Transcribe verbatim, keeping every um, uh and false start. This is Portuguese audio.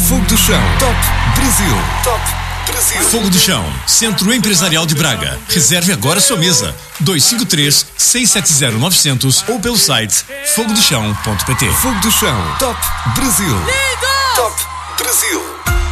Fogo do Chão. Top Brasil. Top Brasil. Fogo do Chão, Centro Empresarial de Braga. Reserve agora sua mesa. dois cinco três, seis sete zero, nove zero zero ou pelo site fogo do chão ponto pt. Fogo do Chão. Top Brasil. Liga! Top Brasil.